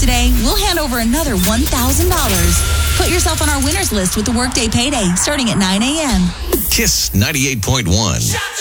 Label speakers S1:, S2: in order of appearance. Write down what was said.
S1: today, we'll hand over another $1,000. Put yourself on our winners list with the Workday Payday starting at 9 a.m.
S2: Kiss 98.1.